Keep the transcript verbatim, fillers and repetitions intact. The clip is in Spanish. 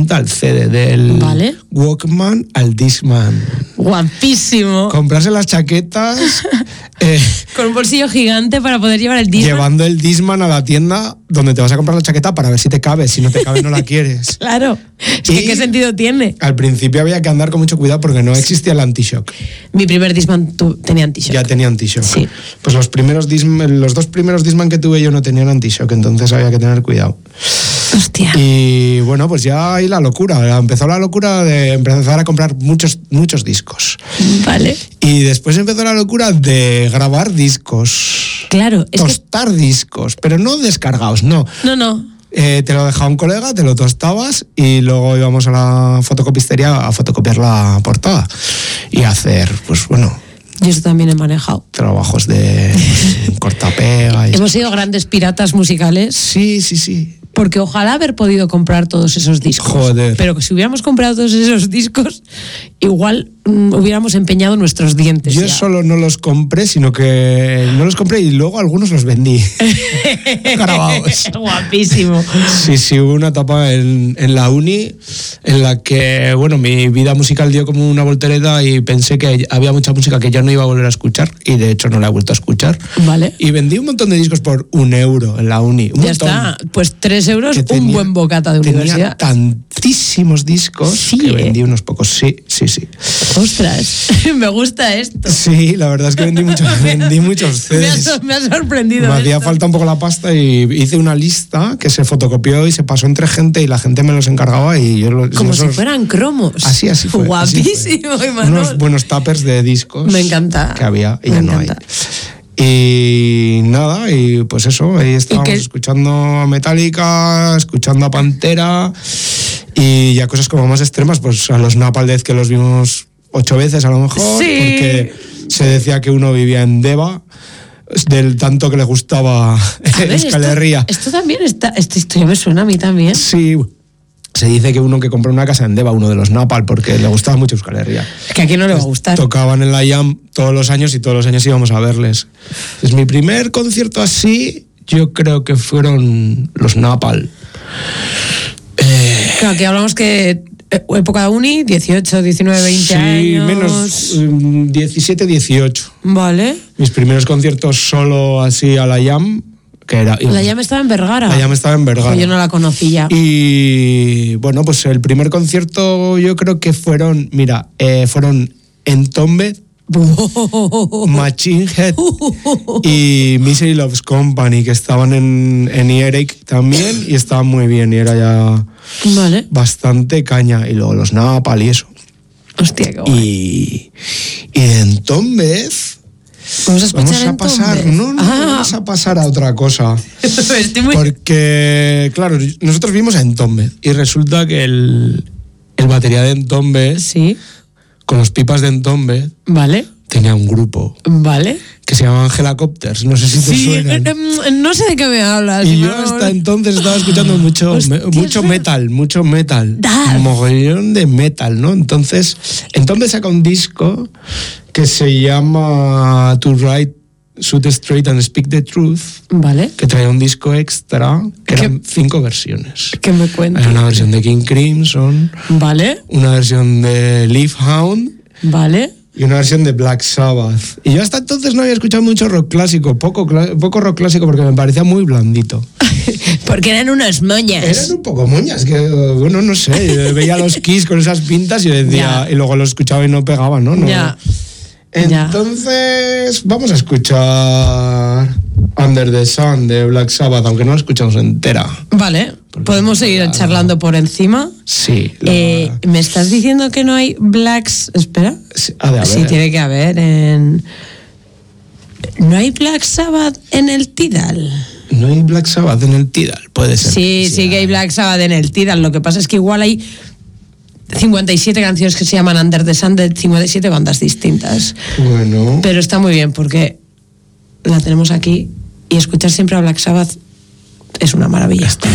punta al C D, del vale. Walkman al Discman. Guapísimo. Comprarse las chaquetas. eh, Con un bolsillo gigante para poder llevar el Discman. Llevando el Discman a la tienda donde te vas a comprar la chaqueta para ver si te cabe. Si no te cabe, no la quieres. Claro. Es que, ¿qué sentido tiene? Al principio había que andar con mucho cuidado porque no existía el anti-shock. Mi primer Discman tu, tenía anti-shock. Ya tenía anti-shock. Sí. Pues los primeros Discman, los dos primeros Discman que tuve yo no tenían anti-shock, entonces había que tener cuidado. Hostia. Y bueno, pues ya ahí la locura. Empezó la locura de empezar a comprar muchos, muchos discos. Vale. Y después empezó la locura de grabar discos. Claro. Es Tostar que... discos, pero no descargados, no. No, no. Eh, te lo dejaba un colega, te lo tostabas y luego íbamos a la fotocopistería a fotocopiar la portada y hacer, pues bueno... Yo eso también he manejado. Trabajos de pues, cortapega. Y Hemos sido grandes piratas musicales. Sí, sí, sí. Porque ojalá haber podido comprar todos esos discos. Joder. Pero que si hubiéramos comprado todos esos discos, igual mm, hubiéramos empeñado nuestros dientes. Yo ya. solo no los compré, sino que no los compré y luego algunos los vendí. Grabados. Guapísimo. Sí, sí, hubo una etapa en, en la uni en la que, bueno, mi vida musical dio como una voltereta y pensé que había mucha música que ya no iba a volver a escuchar y de hecho no la he vuelto a escuchar. Vale. Y vendí un montón de discos por un euro en la uni. Un ya montón. está. Pues tres euros, Tenía, un buen bocata de tenía universidad. Tantísimos discos sí, que eh. vendí unos pocos. Sí, sí, sí. Ostras, me gusta esto. Sí, la verdad es que vendí, mucho, vendí muchos C Ds. Me ha, me ha sorprendido. Me hacía esto. falta un poco la pasta y hice una lista que se fotocopió y se pasó entre gente y la gente me los encargaba y yo los... Como esos, si fueran cromos. Así, así fue. Guapísimo, así fue. Imanol. Unos buenos tuppers de discos. Me encanta. Que había y me ya encanta. no hay. Y nada, y pues eso, ahí estábamos escuchando a Metallica, escuchando a Pantera y ya cosas como más extremas, pues a los Napalm Death que los vimos ocho veces a lo mejor, sí. porque se decía que uno vivía en Deva, del tanto que le gustaba Euskal Herria. Esto, esto también está, esta historia me suena a mí también. Sí. Se dice que uno que compró una casa en Deva, uno de los Napalm, porque le gustaba mucho Euskal Herria. Es que a quién no le va a gustar. Tocaban en la Jam todos los años y todos los años íbamos a verles. Es mi primer concierto así, yo creo que fueron los Napalm. Eh... Claro, aquí hablamos que época de uni, dieciocho, diecinueve, veinte sí, años. Sí, menos um, diecisiete, dieciocho. Vale. Mis primeros conciertos solo así a la Jam. Que era, la Jam estaba en Vergara. La Jam estaba en Vergara. Yo no la conocía. Y bueno, pues el primer concierto yo creo que fueron, mira, eh, fueron Entombed, Machine Head y Misery Loves Company, que estaban en, en Earache también y estaban muy bien y era ya vale. bastante caña. Y luego los Napalm y eso. Hostia, qué guay. Y, y de Entombed... Vamos a escuchar Vamos a pasar, no, no, ah. vamos a pasar a otra cosa. muy... Porque, claro, nosotros vimos a Entombed y resulta que el, el batería de Entombed, sí, con los pipas de Entombed, vale, tenía un grupo, vale, que se llamaban Helicopters, no sé si te sí, suenan. Eh, no sé de qué me hablas. Y si yo no... hasta entonces estaba escuchando mucho, Hostia, me, mucho metal, mucho metal, Dar. mogollón de metal, ¿no? Entonces, Entombed saca un disco que se llama To Write, Shoot Straight and Speak the Truth, vale, que traía un disco extra, que ¿Qué? eran cinco versiones. ¿Qué me cuentas? Hay una versión de King Crimson, vale, una versión de Leafhound, vale, y una versión de Black Sabbath. Y yo hasta entonces no había escuchado mucho rock clásico, poco, poco rock clásico porque me parecía muy blandito. Porque eran unas moñas. Eran un poco moñas, que bueno, no sé, yo veía los Kiss con esas pintas y decía, ya. y luego los escuchaba y no pegaban, ¿no? no ya. Entonces, vamos a escuchar Under the Sun de Black Sabbath, aunque no la escuchamos entera. Vale, podemos seguir la... charlando por encima. Sí. La... Eh, ¿Me estás diciendo que no hay Blacks? Espera. Sí, ha de haber. Sí, tiene que haber. En... ¿No hay Black Sabbath en el Tidal? No hay Black Sabbath en el Tidal, puede ser. Sí, sí, sí que hay Black Sabbath en el Tidal. Lo que pasa es que igual hay cincuenta y siete canciones que se llaman Under the Sun de cincuenta y siete bandas distintas. Bueno. Pero está muy bien porque la tenemos aquí y escuchar siempre a Black Sabbath es una maravilla. Está